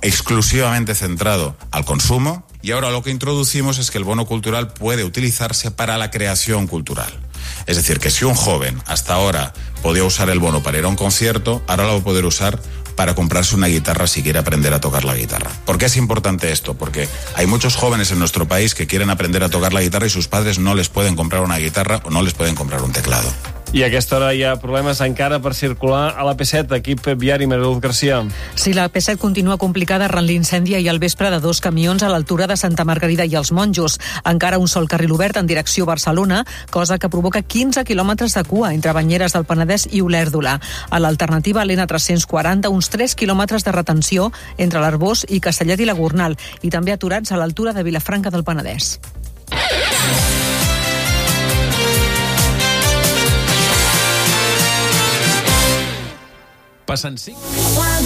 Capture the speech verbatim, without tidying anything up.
exclusivamente centrado al consumo, y ahora lo que introducimos es que el bono cultural puede utilizarse para la creación cultural. Es decir, que si un joven hasta ahora podía usar el bono para ir a un concierto, ahora lo va a poder usar para comprarse una guitarra si quiere aprender a tocar la guitarra. ¿Por qué es importante esto? Porque hay muchos jóvenes en nuestro país que quieren aprender a tocar la guitarra y sus padres no les pueden comprar una guitarra o no les pueden comprar un teclado. I a aquesta hora hi ha problemes encara per circular a la P set, equip viari, Mariluz Garcia. Sí, la P set continua complicada arran l'incendi ahir al vespre de dos camions a l'altura de Santa Margarida i els Monjos. Encara un sol carril obert en direcció Barcelona, cosa que provoca quinze quilòmetres de cua entre Banyeres del Penedès i Olèrdola. A l'alternativa, l'N tres-cents quaranta, uns tres quilòmetres de retenció entre l'Arbós i Castellet i la Gornal, i també aturats a l'altura de Vilafranca del Penedès. Passen cinc...